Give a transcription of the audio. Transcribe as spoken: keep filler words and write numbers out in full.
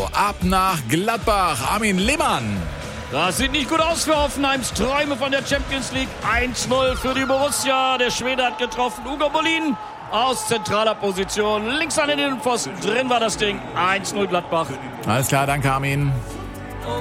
Also ab nach Gladbach. Armin Lehmann. Das sieht nicht gut aus für Hoffenheims Träume von der Champions League. eins null für die Borussia. Der Schwede hat getroffen. Ugo Bolin aus zentraler Position. Links an den Innenpfosten. Drin war das Ding. eins null Gladbach. Alles klar, danke Armin.